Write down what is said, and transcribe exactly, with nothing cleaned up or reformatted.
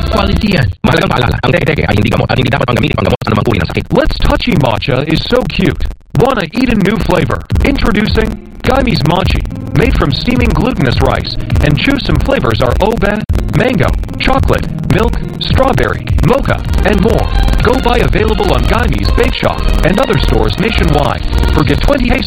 quality yan. Mahalagang paalala, ang teke-teke ay hindi gamot at hindi dapat panggamitin panggamot sa anumang uri ng sakit. Let's Touchy Matcha is so cute. Wanna eat a new flavor? Introducing Guyme's Mochi. Made from steaming glutinous rice and choosome flavors are obe, mango, chocolate, milk, strawberry, mocha, and more. Go buy available on Guyme's Bake Shop and other stores nationwide. For get twenty pesos